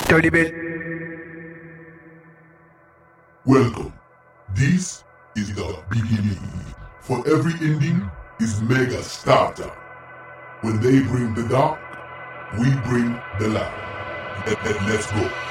Dirty bit. Welcome. This is the beginning. For every ending is mega starter. When they bring the dark, we bring the light. Let's go.